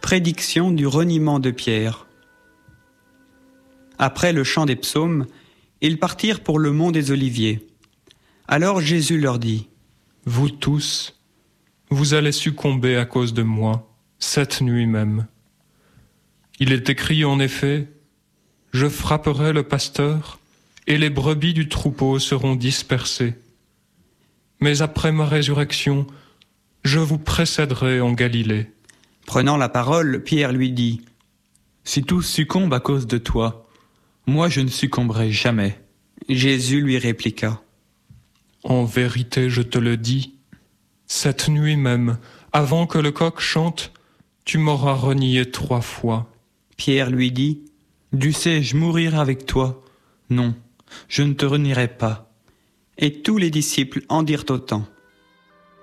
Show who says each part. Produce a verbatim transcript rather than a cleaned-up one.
Speaker 1: Prédiction du reniement de Pierre. Après le chant des psaumes, ils partirent pour le mont des Oliviers. Alors Jésus leur dit : «
Speaker 2: Vous tous, vous allez succomber à cause de moi, cette nuit même. Il est écrit en effet : je frapperai le pasteur, et les brebis du troupeau seront dispersées. Mais après ma résurrection, je vous précéderai en Galilée. »
Speaker 1: Prenant la parole, Pierre lui dit :
Speaker 3: « Si tous succombent à cause de toi, moi je ne succomberai jamais. »
Speaker 1: Jésus lui répliqua :
Speaker 2: « En vérité, je te le dis, cette nuit même, avant que le coq chante, tu m'auras renié trois fois. »
Speaker 1: Pierre lui dit :
Speaker 3: « Dussé-je mourir avec toi ? Non, je ne te renierai pas. »
Speaker 1: Et tous les disciples en dirent autant.